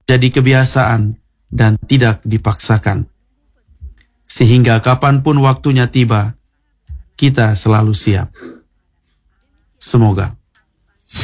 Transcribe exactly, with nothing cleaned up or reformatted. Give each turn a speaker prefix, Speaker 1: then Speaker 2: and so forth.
Speaker 1: jadi kebiasaan dan tidak dipaksakan. Sehingga kapanpun waktunya tiba, kita selalu siap. Semoga